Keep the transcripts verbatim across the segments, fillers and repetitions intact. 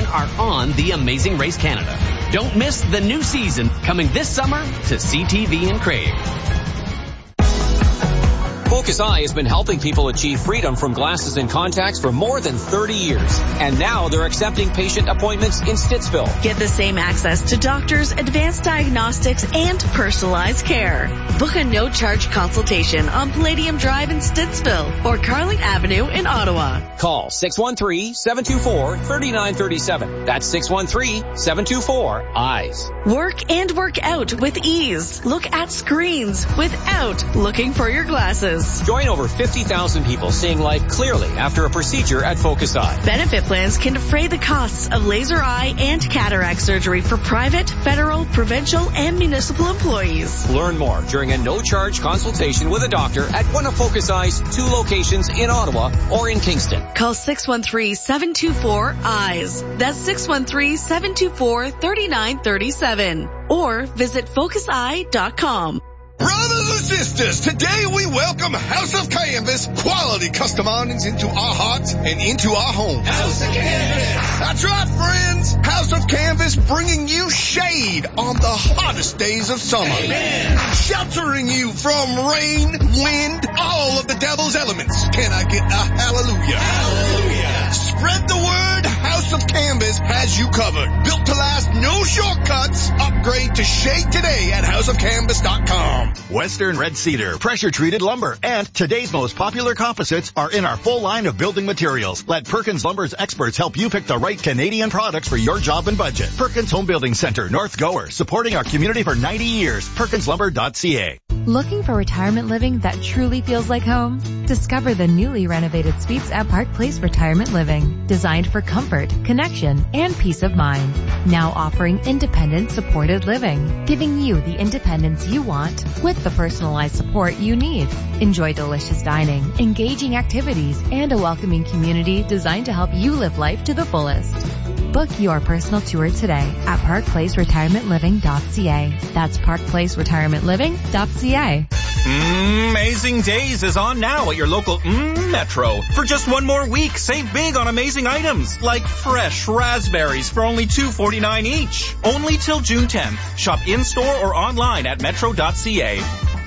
are on The Amazing Race Canada. Don't miss the new season coming this summer to C T V and Crave. Focus Eye has been helping people achieve freedom from glasses and contacts for more than thirty years. And now they're accepting patient appointments in Stittsville. Get the same access to doctors, advanced diagnostics, and personalized care. Book a no-charge consultation on Palladium Drive in Stittsville or Carling Avenue in Ottawa. Call six one three, seven two four, three nine three seven. That's six one three, seven two four, eyes. Work and work out with ease. Look at screens without looking for your glasses. Join over fifty thousand people seeing life clearly after a procedure at Focus Eye. Benefit plans can defray the costs of laser eye and cataract surgery for private, federal, provincial, and municipal employees. Learn more during a no-charge consultation with a doctor at one of Focus Eye's two locations in Ottawa or in Kingston. Call six one three, seven two four, eyes. That's six one three, seven two four, three nine three seven. Or visit focus eye dot com. Brothers and sisters, today we welcome House of Canvas quality custom awnings into our hearts and into our homes. House of Canvas. That's right, friends. House of Canvas bringing you shade on the hottest days of summer. Amen. Sheltering you from rain, wind, all of the devil's elements. Can I get a hallelujah? Hallelujah. Spread the word. House of Canvas has you covered. Built to last, no shortcuts. Upgrade to shade today at house of canvas dot com. Western Red Cedar, pressure-treated lumber, and today's most popular composites are in our full line of building materials. Let Perkins Lumber's experts help you pick the right Canadian products for your job and budget. Perkins Home Building Center, North Gower, supporting our community for ninety years. perkins lumber dot c a. Looking for retirement living that truly feels like home? Discover the newly renovated suites at Park Place Retirement Living, designed for comfort, connection, and peace of mind. Now offering independent supported living, giving you the independence you want with the personalized support you need. Enjoy delicious dining, engaging activities, and a welcoming community designed to help you live life to the fullest. Book your personal tour today at park place retirement living dot c a. That's park place retirement living dot c a. Mm, Amazing Days is on now at your local mm, Metro. For just one more week, save big on amazing items like fresh raspberries for only two dollars and forty-nine cents each. Only till June tenth. Shop in-store or online at metro dot c a.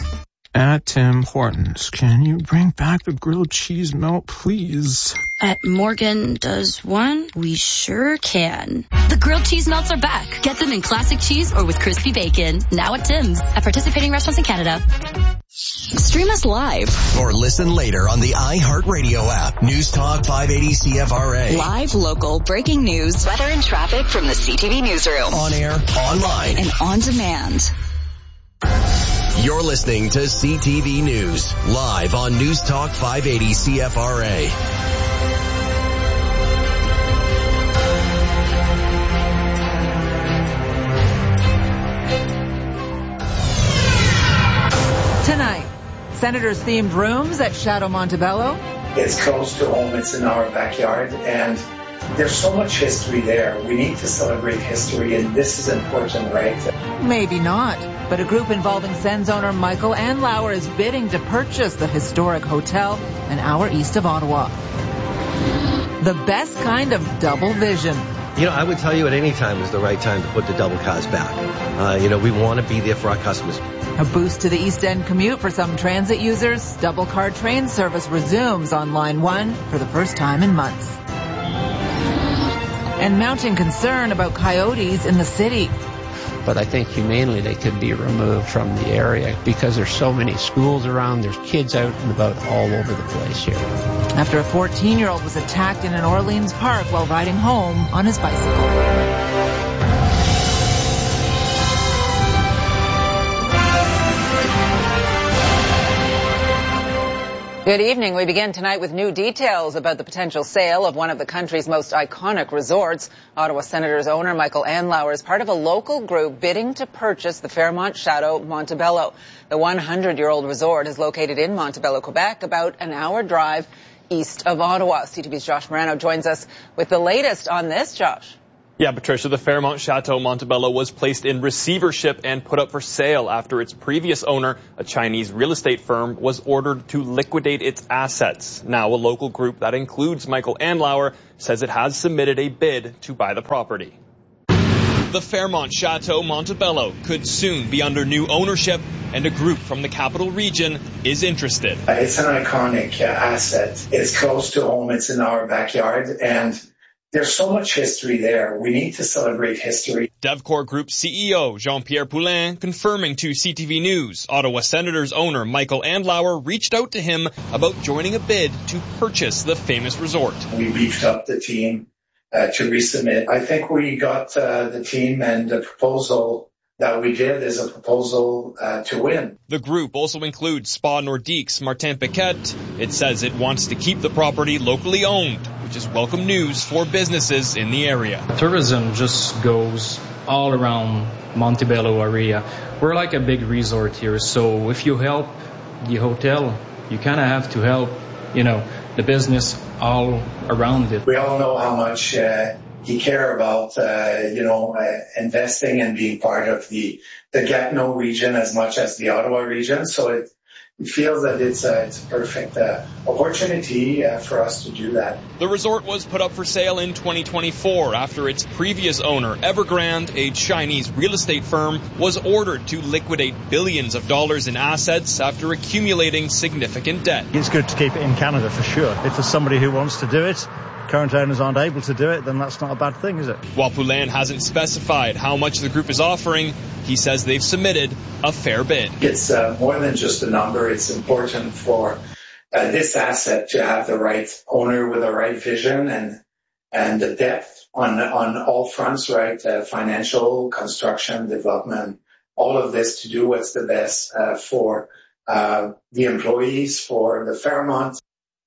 At Tim Hortons, can you bring back the grilled cheese melt, please? At Morgan Does One, we sure can. The grilled cheese melts are back. Get them in classic cheese or with crispy bacon. Now at Tim's. At participating restaurants in Canada. Stream us live. Or listen later on the iHeartRadio app. News Talk five eighty C F R A. Live, local, breaking news, weather and traffic from the C T V newsroom. On air, online, and on demand. You're listening to C T V News, live on News Talk five eighty C F R A. Tonight, Senators themed rooms at Chateau Montebello. It's close to home, it's in our backyard, and there's so much history there. We need to celebrate history, and this is important, right? Maybe not, but a group involving Sen's owner Michael Andlauer is bidding to purchase the historic hotel an hour east of Ottawa. The best kind of double vision. You know, I would tell you at any time is the right time to put the double cars back. Uh, you know, we want to be there for our customers. A boost to the East End commute for some transit users. Double car train service resumes on Line one for the first time in months. And mounting concern about coyotes in the city. But I think humanely they could be removed from the area because there's so many schools around. There's kids out and about all over the place here. After a fourteen-year-old was attacked in an Orleans park while riding home on his bicycle. Good evening. We begin tonight with new details about the potential sale of one of the country's most iconic resorts. Ottawa Senators owner Michael Andlauer is part of a local group bidding to purchase the Fairmont Chateau Montebello. The hundred-year-old resort is located in Montebello, Quebec, about an hour drive east of Ottawa. C T V's Josh Morano joins us with the latest on this, Josh. Yeah, Patricia, the Fairmont Chateau Montebello was placed in receivership and put up for sale after its previous owner, a Chinese real estate firm, was ordered to liquidate its assets. Now, a local group that includes Michael Andlauer says it has submitted a bid to buy the property. The Fairmont Chateau Montebello could soon be under new ownership, and a group from the capital region is interested. It's an iconic uh, asset. It's close to home. It's in our backyard, and there's so much history there. We need to celebrate history. Devcor Group C E O Jean-Pierre Poulin confirming to C T V News Ottawa Senators owner Michael Andlauer reached out to him about joining a bid to purchase the famous resort. We beefed up the team uh, to resubmit. I think we got uh, the team, and the proposal that we did is a proposal uh, to win. The group also includes Spa Nordique's Martin Paquette. It says it wants to keep the property locally owned, which is welcome news for businesses in the area. Tourism just goes all around Montebello area. We're like a big resort here, so if you help the hotel, you kind of have to help, you know, the business all around it. We all know how much uh, he care about, uh, you know, uh, investing and being part of the, the Gatineau region as much as the Ottawa region. So it, it feels that it's a, it's a perfect uh, opportunity uh, for us to do that. The resort was put up for sale in twenty twenty-four after its previous owner, Evergrande, a Chinese real estate firm, was ordered to liquidate billions of dollars in assets after accumulating significant debt. It's good to keep it in Canada for sure. If there's somebody who wants to do it, current owners aren't able to do it, then that's not a bad thing, is it? While Poulin hasn't specified how much the group is offering, he says they've submitted a fair bid. It's uh, more than just a number. It's important for uh, this asset to have the right owner with the right vision and and the depth on on all fronts, right? Uh, financial, construction, development, all of this to do what's the best uh, for uh, the employees, for the Fairmont.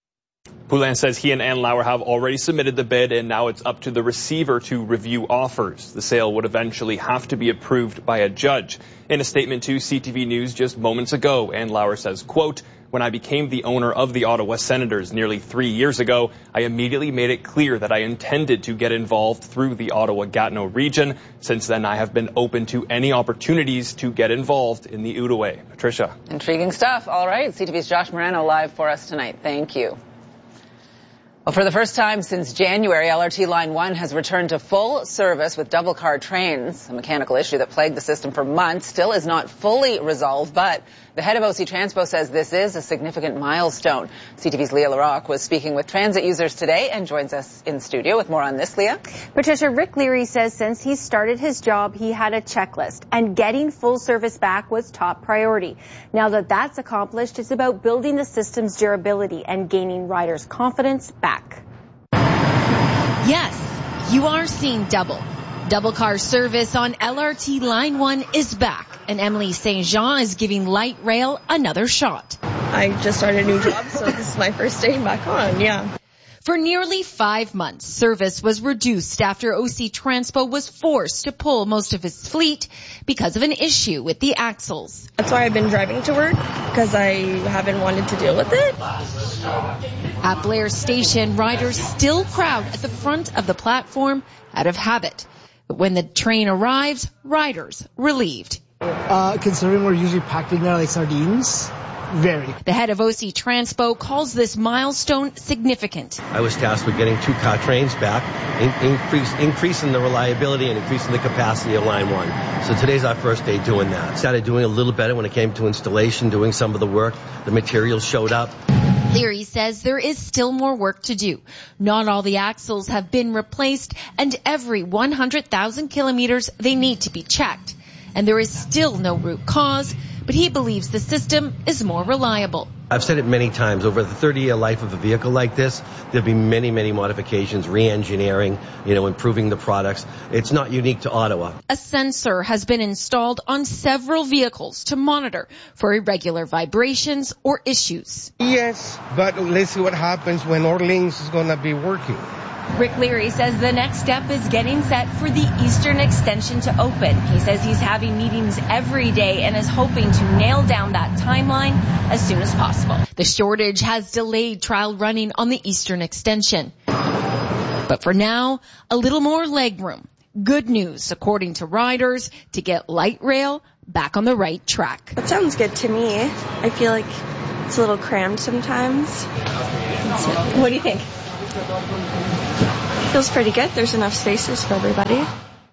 Poulin says he and Andlauer have already submitted the bid, and now it's up to the receiver to review offers. The sale would eventually have to be approved by a judge. In a statement to C T V News just moments ago, Andlauer says, quote, "When I became the owner of the Ottawa Senators nearly three years ago, I immediately made it clear that I intended to get involved through the Ottawa-Gatineau region. Since then, I have been open to any opportunities to get involved in the Outaouais." Patricia. Intriguing stuff. All right. C T V's Josh Morano live for us tonight. Thank you. Well, for the first time since January, L R T Line one has returned to full service with double-car trains. A mechanical issue that plagued the system for months still is not fully resolved, but the head of O C Transpo says this is a significant milestone. C T V's Leah Larocque was speaking with transit users today and joins us in studio with more on this, Leah. Patricia, Rick Leary says since he started his job, he had a checklist, and getting full service back was top priority. Now that that's accomplished, it's about building the system's durability and gaining riders' confidence back. Yes, you are seeing double. Double car service on L R T Line one is back, and Emily Saint Jean is giving light rail another shot. I just started a new job, so this is my first day back on, yeah. For nearly five months, service was reduced after O C Transpo was forced to pull most of his fleet because of an issue with the axles. That's why I've been driving to work, because I haven't wanted to deal with it. At Blair Station, riders still crowd at the front of the platform out of habit. But when the train arrives, riders relieved. Uh, considering we're usually packed in there like sardines. Very. The head of O C Transpo calls this milestone significant. I was tasked with getting two-car trains back, in, increase, increasing the reliability and increasing the capacity of Line one. So today's our first day doing that. Started doing a little better when it came to installation, doing some of the work. The materials showed up. Leary says there is still more work to do. Not all the axles have been replaced, and every one hundred thousand kilometers they need to be checked. And there is still no root cause, but he believes the system is more reliable. I've said it many times, over the thirty-year life of a vehicle like this, there'll be many, many modifications, re-engineering, you know, improving the products. It's not unique to Ottawa. A sensor has been installed on several vehicles to monitor for irregular vibrations or issues. Yes, but let's see what happens when Orleans is going to be working. Rick Leary says the next step is getting set for the Eastern Extension to open. He says he's having meetings every day and is hoping to nail down that timeline as soon as possible. The shortage has delayed trial running on the Eastern Extension. But for now, a little more legroom Good news, according to riders, to get light rail back on the right track. That sounds good to me. I feel like it's a little crammed sometimes. What do you think? Feels pretty good. There's enough spaces for everybody.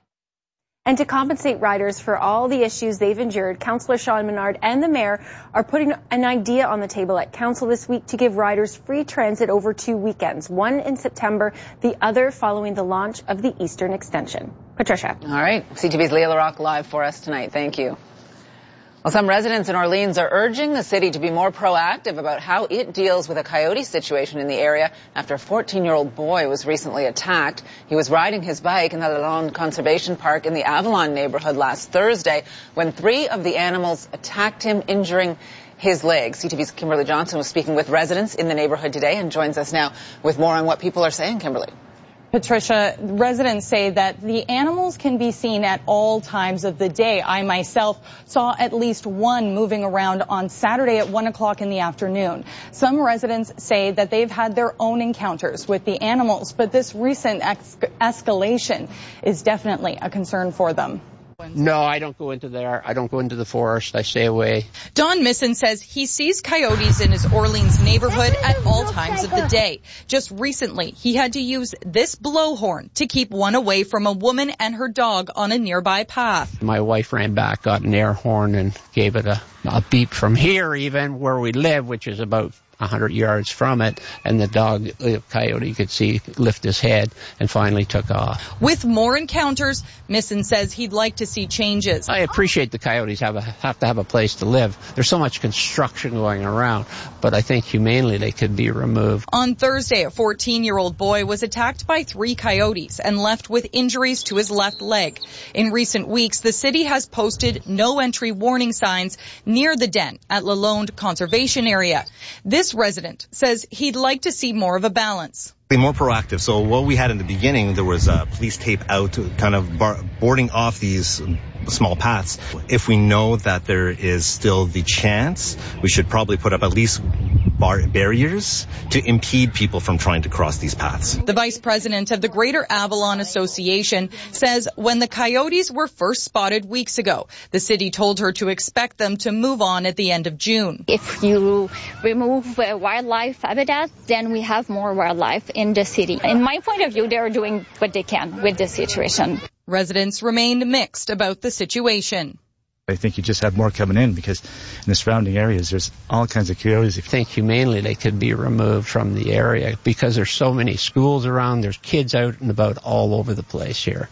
And to compensate riders for all the issues they've endured, Councillor Sean Menard and the Mayor are putting an idea on the table at Council this week to give riders free transit over two weekends, one in September, the other following the launch of the Eastern Extension. Patricia. All right. C T V's Leah LaRocque live for us tonight. Thank you. Well, some residents in Orleans are urging the city to be more proactive about how it deals with a coyote situation in the area after a fourteen-year-old boy was recently attacked. He was riding his bike in the Lalonde Conservation Park in the Avalon neighborhood last Thursday when three of the animals attacked him, injuring his leg. C T V's Kimberly Johnson was speaking with residents in the neighborhood today and joins us now with more on what people are saying. Kimberly. Patricia, residents say that the animals can be seen at all times of the day. I myself saw at least one moving around on Saturday at one o'clock in the afternoon. Some residents say that they've had their own encounters with the animals, but this recent ex- escalation is definitely a concern for them. No, I don't go into there. I don't go into the forest. I stay away. Don Misson says he sees coyotes in his Orleans neighborhood at all times of the day. Just recently, he had to use this blowhorn to keep one away from a woman and her dog on a nearby path. My wife ran back, got an air horn, and gave it a, a beep from here, even where we live, which is about one hundred yards from it, and the dog, the coyote, could see lift his head and finally took off. With more encounters, Misson says he'd like to see changes. I appreciate the coyotes have a, have to have a place to live. There's so much construction going around, but I think humanely they could be removed. On Thursday, a fourteen-year-old boy was attacked by three coyotes and left with injuries to his left leg. In recent weeks, the city has posted no entry warning signs near the den at Lalonde Conservation Area. This resident says he'd like to see more of a balance. More proactive. So what we had in the beginning, there was uh, police tape out kind of bar- boarding off these small paths. If we know that there is still the chance, we should probably put up at least bar- barriers to impede people from trying to cross these paths. The vice president of the Greater Avalon Association says when the coyotes were first spotted weeks ago, the city told her to expect them to move on at the end of June. If you remove uh, wildlife habitat, then we have more wildlife in the city. In my point of view, they are doing what they can with this situation. Residents remained mixed about the situation. I think you just have more coming in because in the surrounding areas there's all kinds of coyotes. I think humanely they could be removed from the area because there's so many schools around, there's kids out and about all over the place here.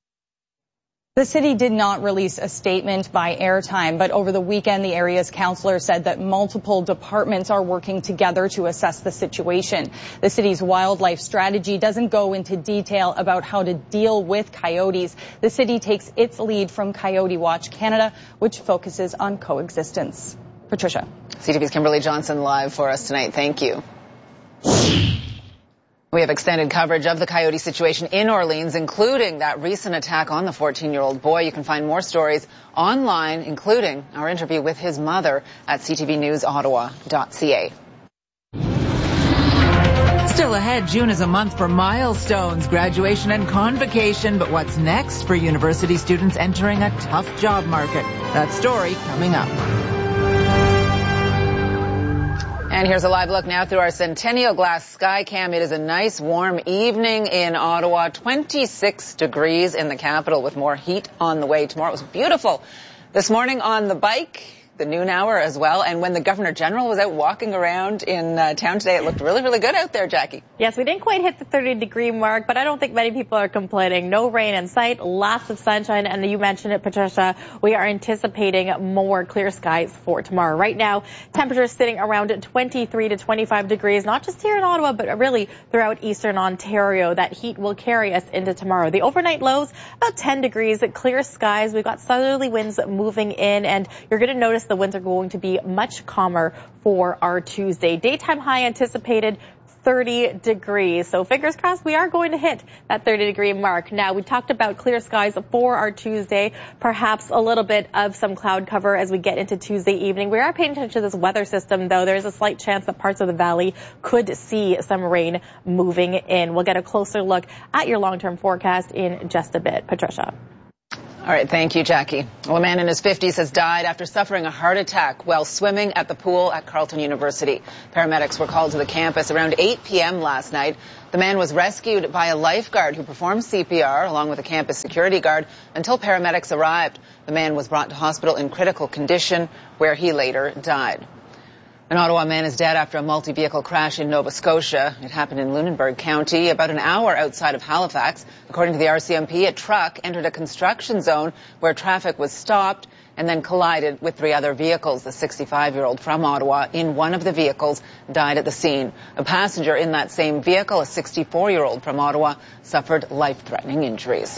The city did not release a statement by airtime, but over the weekend, the area's councillor said that multiple departments are working together to assess the situation. The city's wildlife strategy doesn't go into detail about how to deal with coyotes. The city takes its lead from Coyote Watch Canada, which focuses on coexistence. Patricia. C T V's Kimberly Johnson live for us tonight. Thank you. We have extended coverage of the coyote situation in Orleans, including that recent attack on the fourteen-year-old boy. You can find more stories online, including our interview with his mother at c t v news ottawa dot c a. Still ahead, June is a month for milestones, graduation and convocation. But what's next for university students entering a tough job market? That story coming up. And here's a live look now through our Centennial Glass sky cam. It is a nice warm evening in Ottawa, twenty-six degrees in the capital with more heat on the way tomorrow. It was beautiful this morning on the bike, the noon hour as well. And when the Governor General was out walking around in uh, town today, it looked really, really good out there, Jackie. Yes, we didn't quite hit the thirty degree mark, but I don't think many people are complaining. No rain in sight, lots of sunshine, and you mentioned it, Patricia, we are anticipating more clear skies for tomorrow. Right now, temperatures sitting around twenty-three to twenty-five degrees, not just here in Ottawa, but really throughout eastern Ontario. That heat will carry us into tomorrow. The overnight lows, about ten degrees, clear skies. We've got southerly winds moving in, and you're going to notice the winds are going to be much calmer for our Tuesday. Daytime high anticipated thirty degrees. So fingers crossed we are going to hit that thirty degree mark. Now, we talked about clear skies for our Tuesday, perhaps a little bit of some cloud cover as we get into Tuesday evening. We are paying attention to this weather system, though. There's a slight chance that parts of the valley could see some rain moving in. We'll get a closer look at your long-term forecast in just a bit. Patricia. All right, thank you, Jackie. Well, a man in his fifties has died after suffering a heart attack while swimming at the pool at Carleton University. Paramedics were called to the campus around eight p.m. last night. The man was rescued by a lifeguard who performed C P R along with a campus security guard until paramedics arrived. The man was brought to hospital in critical condition, where he later died. An Ottawa man is dead after a multi-vehicle crash in Nova Scotia. It happened in Lunenburg County, about an hour outside of Halifax. According to the R C M P, a truck entered a construction zone where traffic was stopped and then collided with three other vehicles. The sixty-five-year-old from Ottawa in one of the vehicles died at the scene. A passenger in that same vehicle, a sixty-four-year-old from Ottawa, suffered life-threatening injuries.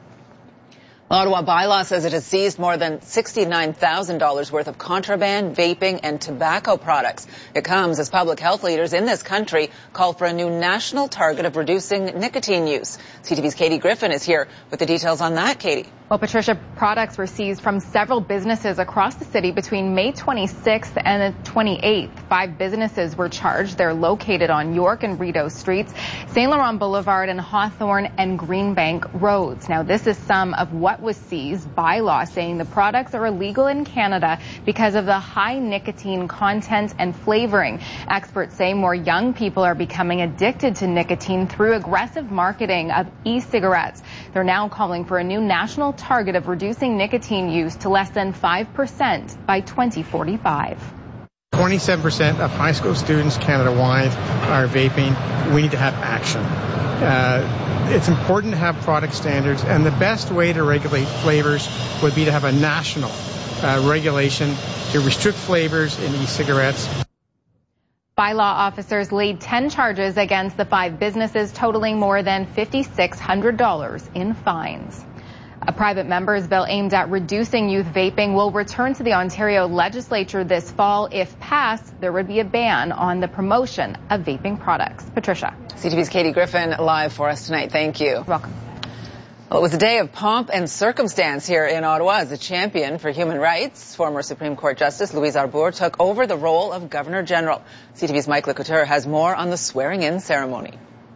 Ottawa bylaw says it has seized more than sixty-nine thousand dollars worth of contraband, vaping, and tobacco products. It comes as public health leaders in this country call for a new national target of reducing nicotine use. C T V's Katie Griffin is here with the details on that. Katie. Well, Patricia, products were seized from several businesses across the city between May twenty-sixth and the twenty-eighth. Five businesses were charged. They're located on York and Rideau Streets, Saint Laurent Boulevard, and Hawthorne and Greenbank Roads. Now, this is some of what was seized by law, saying the products are illegal in Canada because of the high nicotine content and flavoring. Experts say more young people are becoming addicted to nicotine through aggressive marketing of e-cigarettes. They're now calling for a new national target of reducing nicotine use to less than five percent by twenty forty-five. twenty-seven percent of high school students Canada-wide are vaping. We need to have action. Uh, it's important to have product standards, and the best way to regulate flavors would be to have a national uh, regulation to restrict flavors in e-cigarettes. Bylaw officers laid ten charges against the five businesses, totaling more than five thousand six hundred dollars in fines. A private member's bill aimed at reducing youth vaping will return to the Ontario legislature this fall. If passed, there would be a ban on the promotion of vaping products. Patricia. C T V's Katie Griffin live for us tonight. Thank you. Welcome. Well, it was a day of pomp and circumstance here in Ottawa as a champion for human rights. Former Supreme Court Justice Louise Arbour took over the role of Governor General. C T V's Mike LeCouture has more on the swearing-in ceremony.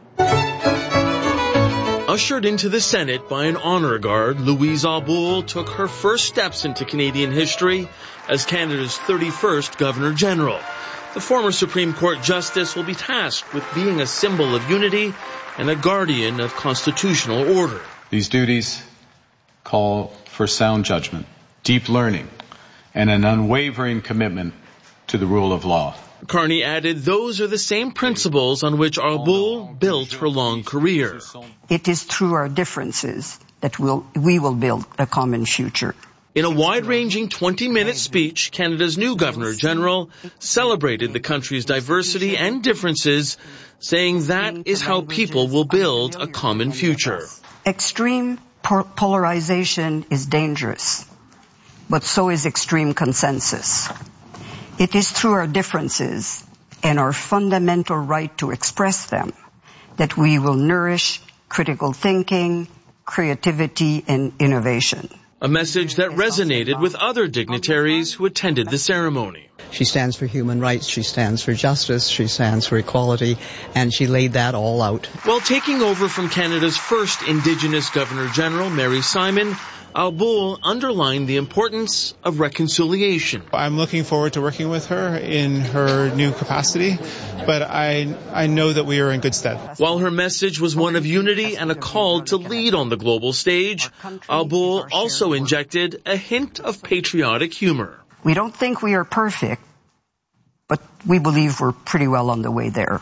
Ushered into the Senate by an honor guard, Louise Arbour took her first steps into Canadian history as Canada's thirty-first Governor General. The former Supreme Court Justice will be tasked with being a symbol of unity and a guardian of constitutional order. These duties call for sound judgment, deep learning, and an unwavering commitment to the rule of law. Carney added those are the same principles on which Arbour built her long career. It is through our differences that we'll, we will build a common future. In a wide-ranging twenty-minute speech, Canada's new Governor General celebrated the country's diversity and differences, saying that is how people will build a common future. Extreme polarization is dangerous, but so is extreme consensus. It is through our differences and our fundamental right to express them that we will nourish critical thinking, creativity, and innovation. A message that resonated with other dignitaries who attended the ceremony. She stands for human rights, she stands for justice, she stands for equality, and she laid that all out. While taking over from Canada's first Indigenous Governor General, Mary Simon, Arbour underlined the importance of reconciliation. I'm looking forward to working with her in her new capacity, but I I know that we are in good stead. While her message was one of unity and a call to lead on the global stage, Arbour also injected a hint of patriotic humor. We don't think we are perfect, but we believe we're pretty well on the way there.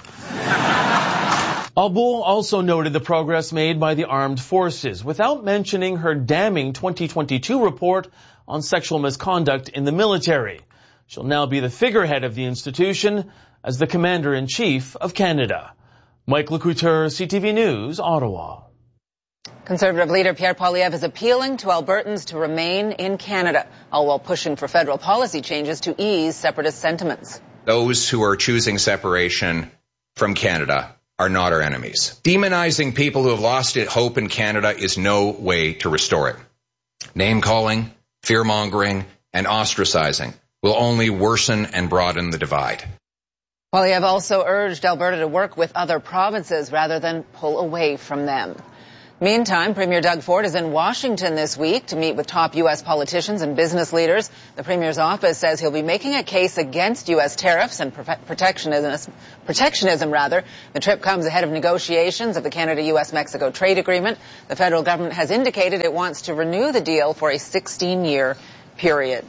Arbour also noted the progress made by the armed forces, without mentioning her damning twenty twenty-two report on sexual misconduct in the military. She'll now be the figurehead of the institution as the Commander-in-Chief of Canada. Mike LeCouture, C T V News, Ottawa. Conservative leader Pierre Poilievre is appealing to Albertans to remain in Canada, all while pushing for federal policy changes to ease separatist sentiments. Those who are choosing separation from Canada are not our enemies. Demonizing people who have lost hope in Canada is no way to restore it. Name-calling, fear-mongering, and ostracizing will only worsen and broaden the divide. Poilievre also urged Alberta to work with other provinces rather than pull away from them. Meantime, Premier Doug Ford is in Washington this week to meet with top U S politicians and business leaders. The Premier's office says he'll be making a case against U S tariffs and protectionism, protectionism rather. The trip comes ahead of negotiations of the Canada-U S Mexico trade agreement. The federal government has indicated it wants to renew the deal for a sixteen-year period.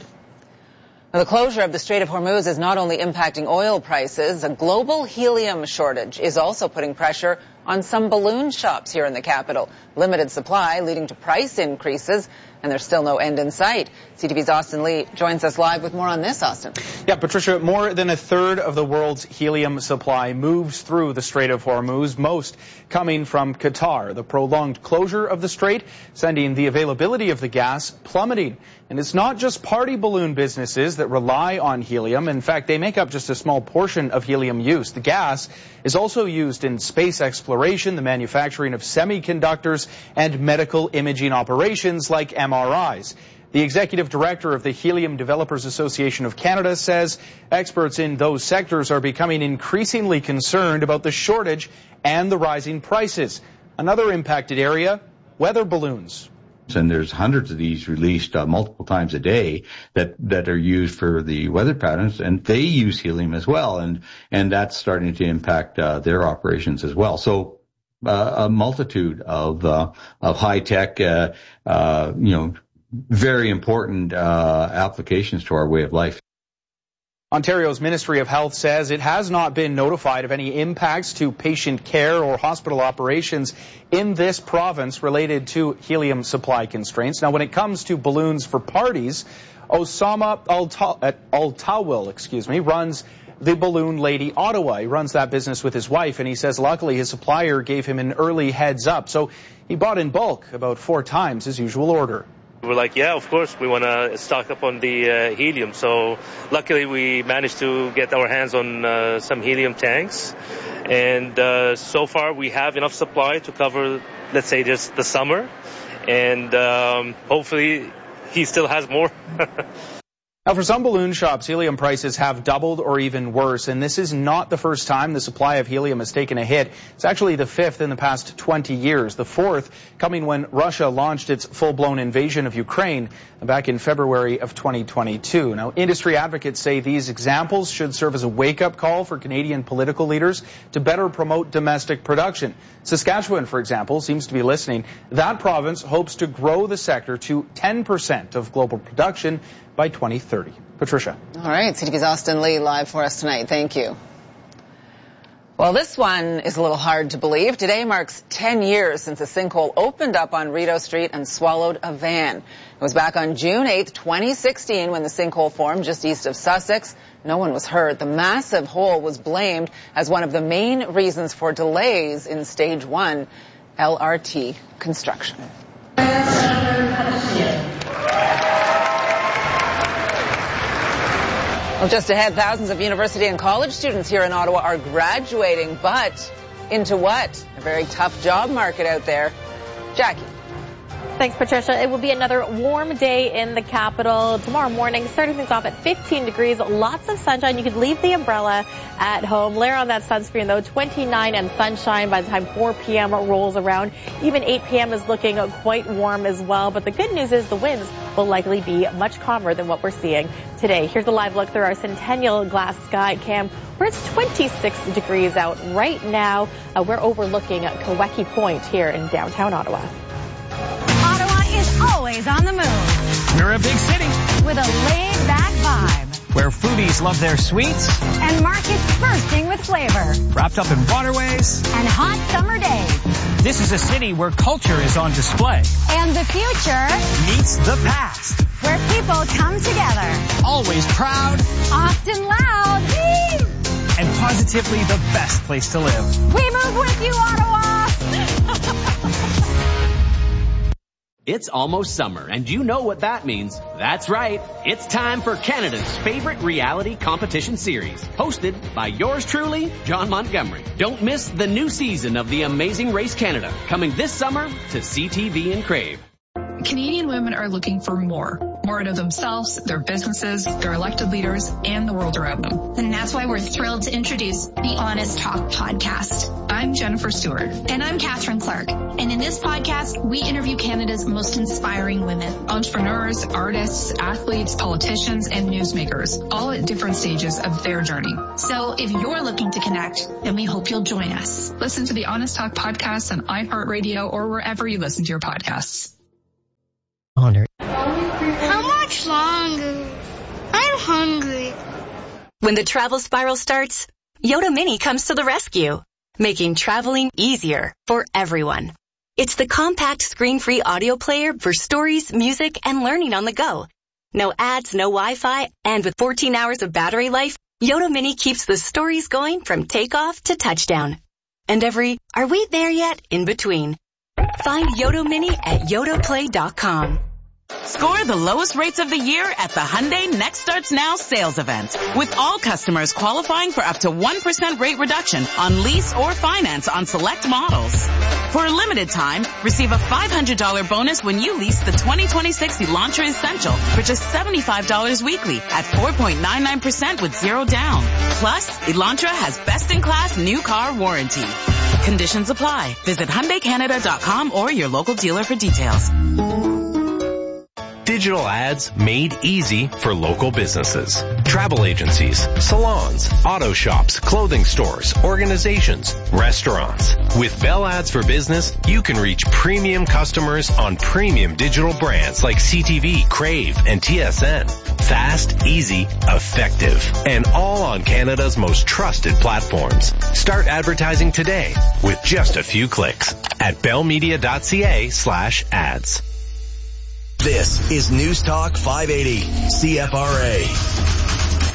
Now, the closure of the Strait of Hormuz is not only impacting oil prices, a global helium shortage is also putting pressure on some balloon shops here in the capital. Limited supply leading to price increases, and there's still no end in sight. C T V's Austin Lee joins us live with more on this, Austin. Yeah, Patricia, more than a third of the world's helium supply moves through the Strait of Hormuz, most coming from Qatar. The prolonged closure of the strait sending the availability of the gas plummeting. And it's not just party balloon businesses that rely on helium. In fact, they make up just a small portion of helium use. The gas is also used in space exploration, the manufacturing of semiconductors, and medical imaging operations like M R Is. The executive director of the Helium Developers Association of Canada says experts in those sectors are becoming increasingly concerned about the shortage and the rising prices. Another impacted area, weather balloons. And there's hundreds of these released uh, multiple times a day that, that are used for the weather patterns, and they use helium as well, and, and that's starting to impact uh, their operations as well. So uh, a multitude of, uh, of high-tech, uh, uh, you know, very important uh, applications to our way of life. Ontario's Ministry of Health says it has not been notified of any impacts to patient care or hospital operations in this province related to helium supply constraints. Now, when it comes to balloons for parties, Osama Al-Tawil, excuse me, runs the Balloon Lady Ottawa. He runs that business with his wife, and he says luckily his supplier gave him an early heads up. So he bought in bulk, about four times his usual order. We're like, yeah, of course, we want to stock up on the uh, helium. So luckily we managed to get our hands on uh, some helium tanks. And uh, so far we have enough supply to cover, let's say, just the summer. And um, hopefully he still has more. Now, for some balloon shops, helium prices have doubled or even worse, and this is not the first time the supply of helium has taken a hit. It's actually the fifth in the past twenty years, the fourth coming when Russia launched its full-blown invasion of Ukraine back in February of twenty twenty-two. Now, industry advocates say these examples should serve as a wake-up call for Canadian political leaders to better promote domestic production. Saskatchewan, for example, seems to be listening. That province hopes to grow the sector to ten percent of global production by twenty thirty. Patricia. All right, C T V's Austin Lee live for us tonight. Thank you. Well, this one is a little hard to believe. Today marks ten years since a sinkhole opened up on Rideau Street and swallowed a van. It was back on June eighth, twenty sixteen, when the sinkhole formed just east of Sussex. No one was hurt. The massive hole was blamed as one of the main reasons for delays in stage one L R T construction. Well, just ahead, thousands of university and college students here in Ottawa are graduating, but into what? A very tough job market out there. Jackie. Thanks, Patricia. It will be another warm day in the capital tomorrow morning, starting things off at fifteen degrees, lots of sunshine. You could leave the umbrella at home. Layer on that sunscreen, though, twenty-nine and sunshine by the time four p.m. rolls around. Even eight p.m. is looking quite warm as well. But the good news is the winds will likely be much calmer than what we're seeing today. Here's a live look through our Centennial Glass Sky Cam, where it's twenty-six degrees out right now. Uh, we're overlooking Kaweki Point here in downtown Ottawa. Is always on the move. We're a big city with a laid-back vibe, where foodies love their sweets and markets bursting with flavor, wrapped up in waterways and hot summer days. This is a city where culture is on display, and the future meets the past, where people come together, always proud, often loud, and positively the best place to live. We move with you, Ottawa. It's almost summer, and you know what that means. That's right. It's time for Canada's favorite reality competition series, hosted by yours truly, John Montgomery. Don't miss the new season of The Amazing Race Canada, coming this summer to C T V and Crave. Canadian women are looking for more. More out of themselves, their businesses, their elected leaders, and the world around them. And that's why we're thrilled to introduce the Honest Talk podcast. I'm Jennifer Stewart. And I'm Catherine Clark. And in this podcast, we interview Canada's most inspiring women. Entrepreneurs, artists, athletes, politicians, and newsmakers, all at different stages of their journey. So if you're looking to connect, then we hope you'll join us. Listen to the Honest Talk podcast on iHeartRadio or wherever you listen to your podcasts. Honor. How much longer? I'm hungry. When the travel spiral starts, Yoda Mini comes to the rescue, making traveling easier for everyone. It's the compact screen-free audio player for stories, music, and learning on the go. No ads, no Wi-Fi, and with fourteen hours of battery life, Yoda Mini keeps the stories going from takeoff to touchdown. And every, are we there yet, in between. Find Yoda Mini at yoda play dot com. Score the lowest rates of the year at the Hyundai Next Starts Now sales event, with all customers qualifying for up to one percent rate reduction on lease or finance on select models. For a limited time, receive a five hundred dollars bonus when you lease the twenty twenty-six Elantra Essential for just seventy-five dollars weekly at four point nine nine percent with zero down. Plus, Elantra has best-in-class new car warranty. Conditions apply. Visit Hyundai Canada dot com or your local dealer for details. Digital ads made easy for local businesses. Travel agencies, salons, auto shops, clothing stores, organizations, restaurants. With Bell Ads for Business, you can reach premium customers on premium digital brands like C T V, Crave, and T S N. Fast, easy, effective, and all on Canada's most trusted platforms. Start advertising today with just a few clicks at bellmedia.ca slash ads. This is News Talk five eighty, C F R A.